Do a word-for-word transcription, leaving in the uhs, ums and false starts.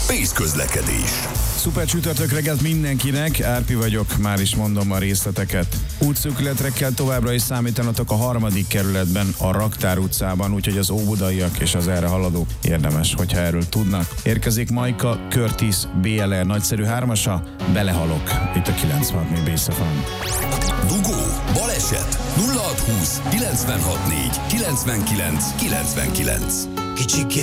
Space Közlekedés. Szuper csütörtök reggelt mindenkinek, Árpi vagyok, már is mondom a részleteket. Útszűkületre továbbra is számítanatok a harmadik kerületben, a Raktár utcában, úgyhogy az óbudaiak és az erre haladók érdemes, hogyha erről tudnak. Érkezik Majka, Curtis, bé el er nagyszerű hármasa, belehalok, itt a kilencvenhat négy Base ef em. Dugó, baleset, nulla hat húsz kilencvenhat négy kilencvenkilenc kilencvenkilenc. Kicsikét